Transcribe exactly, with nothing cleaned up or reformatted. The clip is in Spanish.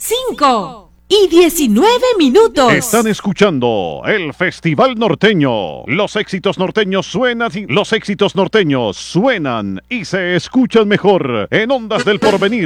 cinco y diecinueve minutos. Están escuchando el Festival Norteño. Los éxitos norteños suenan y los éxitos norteños suenan y se escuchan mejor en Ondas del Porvenir.